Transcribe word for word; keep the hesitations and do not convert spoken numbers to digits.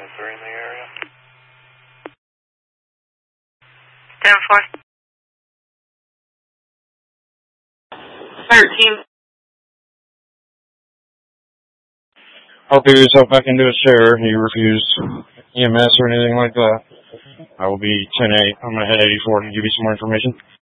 Is there in the area? ten four. thirteen. Help yourself back into his chair. He refused E M S or anything like that. I will be ten eight. I'm going to head eighty-four and give you some more information.